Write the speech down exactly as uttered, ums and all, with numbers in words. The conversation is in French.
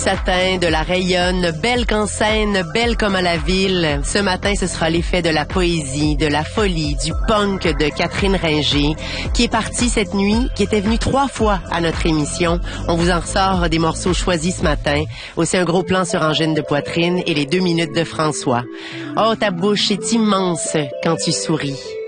Satin, de la rayonne, belle qu'en scène, belle comme à la ville. Ce matin, ce sera l'effet de la poésie, de la folie, du punk de Catherine Ringer, qui est partie cette nuit, qui était venue trois fois à notre émission. On vous en ressort des morceaux choisis ce matin. Aussi un gros plan sur Angine de poitrine et les deux minutes de François. Oh, ta bouche est immense quand tu souris.